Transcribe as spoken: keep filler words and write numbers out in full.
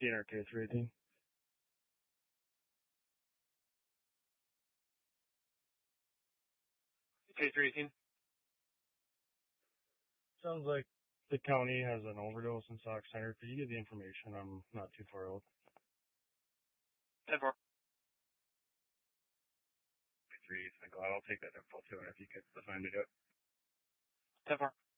D N R K three eighteen. K three eighteen. Sounds like the county has an overdose in Sauk Center. Could you give the information? I'm not too far out. ten four. Three, I'll take that info too, and if you could find me to it. ten four.